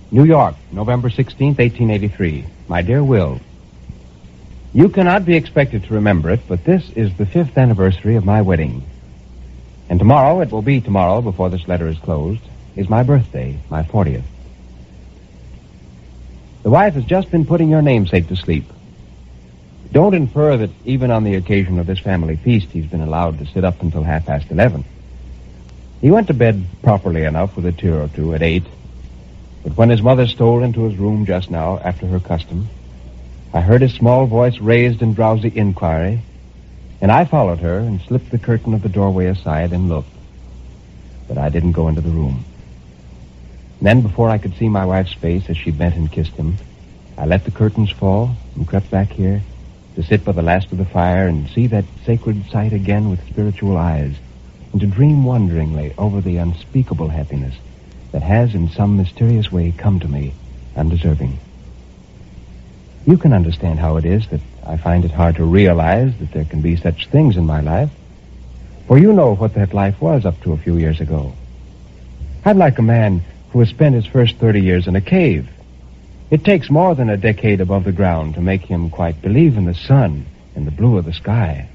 New York, November 16th, 1883. My dear Will, you cannot be expected to remember it, but this is the 5th anniversary of my wedding. And tomorrow, it will be tomorrow before this letter is closed, is my birthday, my 40th. The wife has just been putting your namesake to sleep. Don't infer that even on the occasion of this family feast, he's been allowed to sit up until 11:30. He went to bed properly enough with a tear or two at 8, but when his mother stole into his room just now, after her custom, I heard his small voice raised in drowsy inquiry, and I followed her and slipped the curtain of the doorway aside and looked. But I didn't go into the room. And then, before I could see my wife's face as she bent and kissed him, I let the curtains fall and crept back here to sit by the last of the fire and see that sacred sight again with spiritual eyes, and to dream wonderingly over the unspeakable happiness that has in some mysterious way come to me undeserving. You can understand how it is that I find it hard to realize that there can be such things in my life, for you know what that life was up to a few years ago. I'm like a man who has spent his first 30 years in a cave. It takes more than a decade above the ground to make him quite believe in the sun and the blue of the sky.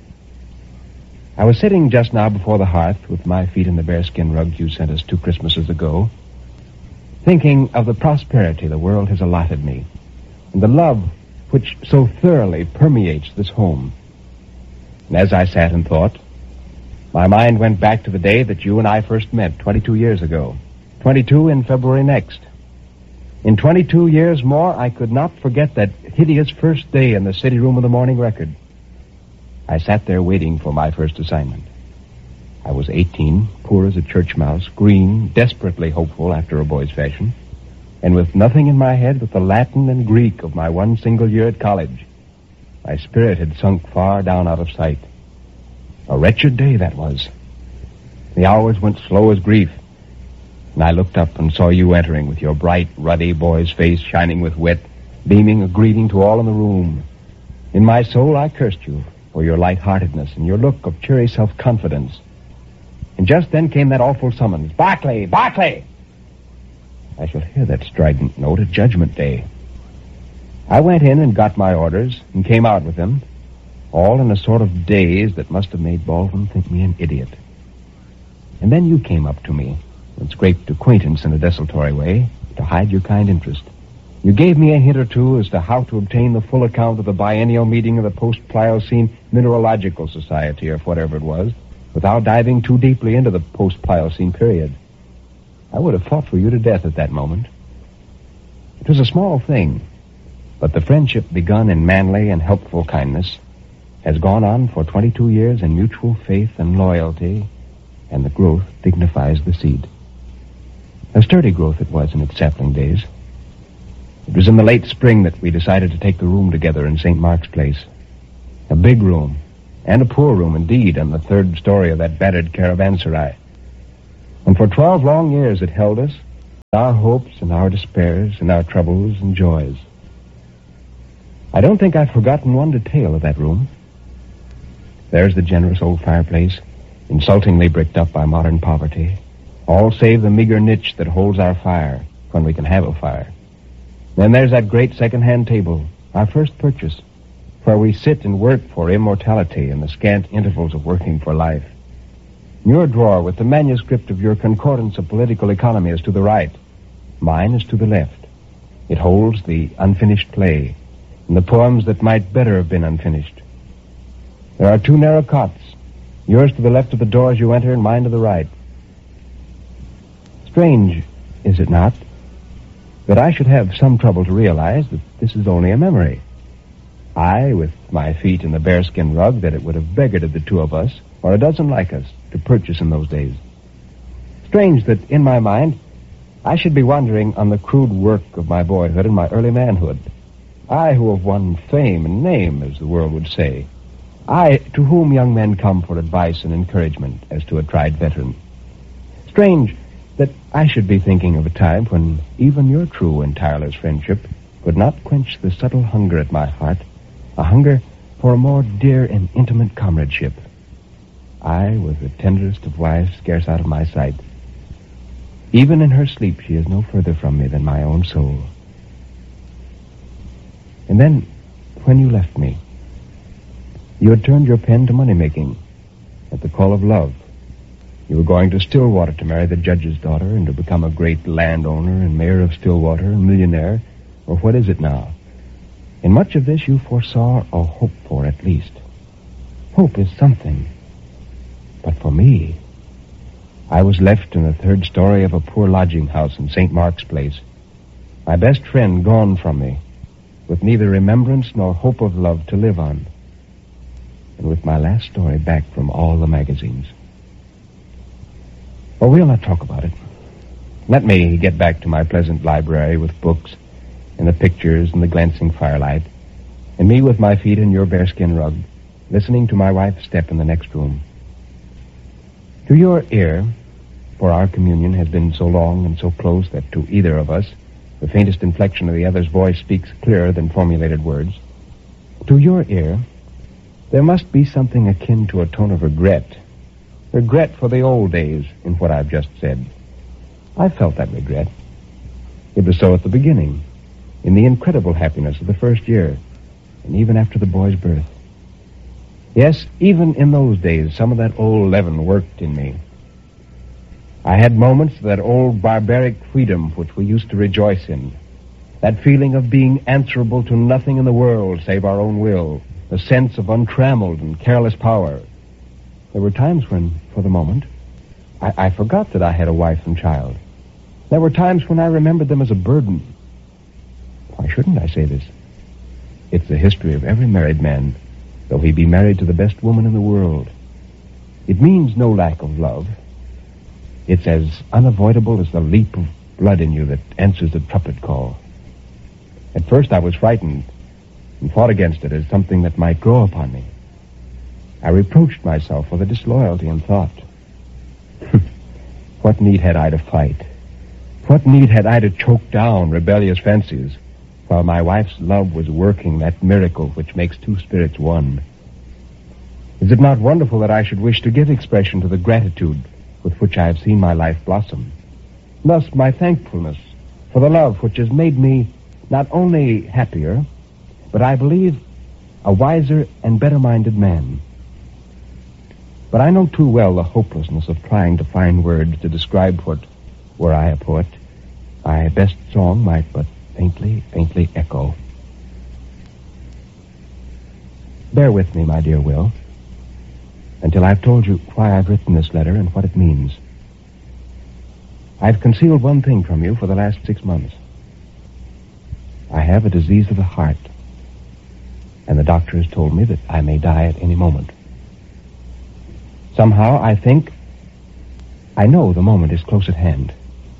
I was sitting just now before the hearth with my feet in the bearskin rug you sent us 2 Christmases ago, thinking of the prosperity the world has allotted me, and the love which so thoroughly permeates this home. And as I sat and thought, my mind went back to the day that you and I first met 22 years ago. 22 in February next. In 22 years more, I could not forget that hideous first day in the city room of the Morning Record. I sat there waiting for my first assignment. I was 18, poor as a church mouse, green, desperately hopeful after a boy's fashion, and with nothing in my head but the Latin and Greek of my one single year at college. My spirit had sunk far down out of sight. A wretched day that was. The hours went slow as grief, and I looked up and saw you entering with your bright, ruddy boy's face shining with wit, beaming a greeting to all in the room. In my soul, I cursed you for your light-heartedness and your look of cheery self-confidence. And just then came that awful summons, "Barclay! Barclay!" I shall hear that strident note at Judgment Day. I went in and got my orders and came out with them, all in a sort of daze that must have made Baldwin think me an idiot. And then you came up to me and scraped acquaintance in a desultory way to hide your kind interest. You gave me a hint or two as to how to obtain the full account of the biennial meeting of the Post-Pliocene Mineralogical Society, or whatever it was, without diving too deeply into the Post-Pliocene period. I would have fought for you to death at that moment. It was a small thing, but the friendship begun in manly and helpful kindness has gone on for 22 years in mutual faith and loyalty, and the growth dignifies the seed. A sturdy growth it was in its sapling days. It was in the late spring that we decided to take the room together in St. Mark's Place. A big room, and a poor room indeed, on the 3rd story of that battered caravanserai. And for 12 long years it held us, our hopes and our despairs and our troubles and joys. I don't think I've forgotten one detail of that room. There's the generous old fireplace, insultingly bricked up by modern poverty, all save the meager niche that holds our fire when we can have a fire. Then there's that great second-hand table, our first purchase, where we sit and work for immortality in the scant intervals of working for life. Your drawer with the manuscript of your Concordance of Political Economy is to the right. Mine is to the left. It holds the unfinished play and the poems that might better have been unfinished. There are 2 narrow cots, yours to the left of the door as you enter and mine to the right. Strange, is it not, that I should have some trouble to realize that this is only a memory. I, with my feet in the bearskin rug that it would have beggared the 2 of us, or a dozen like us, to purchase in those days. Strange that, in my mind, I should be wandering on the crude work of my boyhood and my early manhood. I who have won fame and name, as the world would say. I, to whom young men come for advice and encouragement as to a tried veteran. Strange that I should be thinking of a time when even your true and tireless friendship could not quench the subtle hunger at my heart, a hunger for a more dear and intimate comradeship. I, with the tenderest of wives scarce out of my sight. Even in her sleep, she is no further from me than my own soul. And then, when you left me, you had turned your pen to money-making at the call of love. You were going to Stillwater to marry the judge's daughter and to become a great landowner and mayor of Stillwater, a millionaire, or what is it now? In much of this you foresaw or hoped for, at least. Hope is something. But for me, I was left in the third story of a poor lodging house in St. Mark's Place. My best friend gone from me, with neither remembrance nor hope of love to live on, and with my last story back from all the magazines. Well, we'll not talk about it. Let me get back to my pleasant library with books and the pictures and the glancing firelight, and me with my feet in your bearskin rug, listening to my wife's step in the next room. To your ear, for our communion has been so long and so close that to either of us, the faintest inflection of the other's voice speaks clearer than formulated words. To your ear, there must be something akin to a tone of regret. Regret for the old days in what I've just said. I felt that regret. It was so at the beginning, in the incredible happiness of the first year, and even after the boy's birth. Yes, even in those days, some of that old leaven worked in me. I had moments of that old barbaric freedom which we used to rejoice in. That feeling of being answerable to nothing in the world save our own will. A sense of untrammeled and careless power. There were times when, for the moment, I forgot that I had a wife and child. There were times when I remembered them as a burden. Why shouldn't I say this? It's the history of every married man, though he be married to the best woman in the world. It means no lack of love. It's as unavoidable as the leap of blood in you that answers the trumpet call. At first I was frightened and fought against it as something that might grow upon me. I reproached myself for the disloyalty and thought, what need had I to fight? What need had I to choke down rebellious fancies while my wife's love was working that miracle which makes two spirits one? Is it not wonderful that I should wish to give expression to the gratitude with which I have seen my life blossom? Thus, my thankfulness for the love which has made me not only happier, but I believe a wiser and better-minded man. But I know too well the hopelessness of trying to find words to describe what, were I a poet, my best song might but faintly echo. Bear with me, my dear Will, until I've told you why I've written this letter and what it means. I've concealed one thing from you for the last 6 months. I have a disease of the heart, and the doctor has told me that I may die at any moment. Somehow I know the moment is close at hand.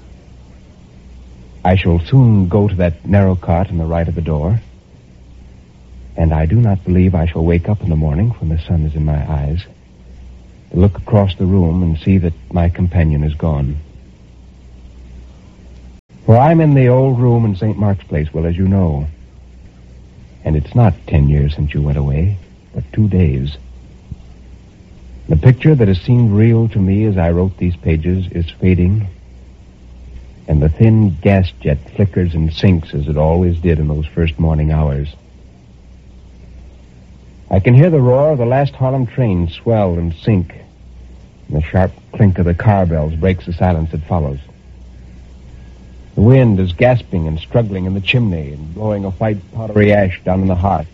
I shall soon go to that narrow cot on the right of the door, and I do not believe I shall wake up in the morning when the sun is in my eyes to look across the room and see that my companion is gone. For I'm in the old room in St. Mark's Place, Will, as you know. And it's not 10 years since you went away, but 2 days. The picture that has seemed real to me as I wrote these pages is fading, and the thin gas jet flickers and sinks as it always did in those first morning hours. I can hear the roar of the last Harlem train swell and sink, and the sharp clink of the car bells breaks the silence that follows. The wind is gasping and struggling in the chimney and blowing a white powdery ash down in the hearth.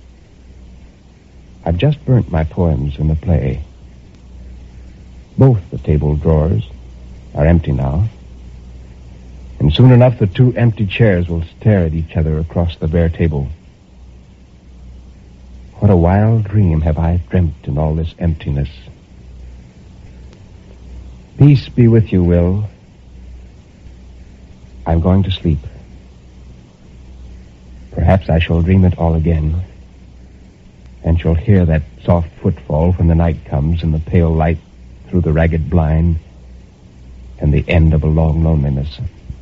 I've just burnt my poems in the play. Both the table drawers are empty now, and soon enough the 2 empty chairs will stare at each other across the bare table. What a wild dream have I dreamt in all this emptiness. Peace be with you, Will. I'm going to sleep. Perhaps I shall dream it all again, and shall hear that soft footfall when the night comes and the pale light through the ragged blind, and the end of a long loneliness.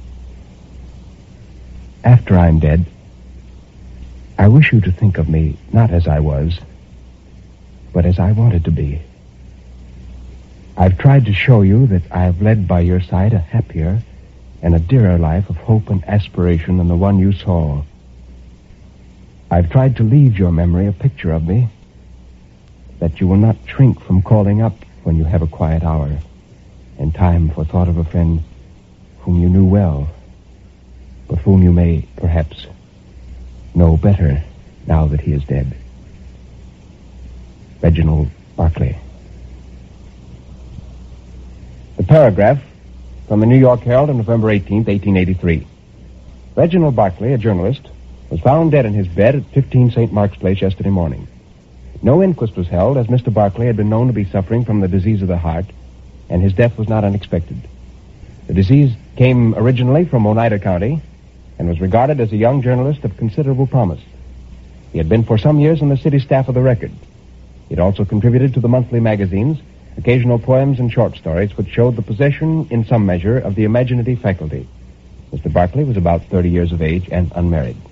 After I'm dead, I wish you to think of me not as I was, but as I wanted to be. I've tried to show you that I have led by your side a happier and a dearer life of hope and aspiration than the one you saw. I've tried to leave your memory a picture of me, that you will not shrink from calling up when you have a quiet hour and time for thought of a friend whom you knew well, but whom you may, perhaps, know better now that he is dead. Reginald Barclay. The paragraph from the New York Herald on November 18th, 1883. Reginald Barclay, a journalist, was found dead in his bed at 15 St. Mark's Place yesterday morning. No inquest was held, as Mr. Barclay had been known to be suffering from the disease of the heart, and his death was not unexpected. The disease came originally from Oneida County and was regarded as a young journalist of considerable promise. He had been for some years on the city staff of the Record. He had also contributed to the monthly magazines occasional poems and short stories which showed the possession, in some measure, of the imaginative faculty. Mr. Barclay was about 30 years of age and unmarried.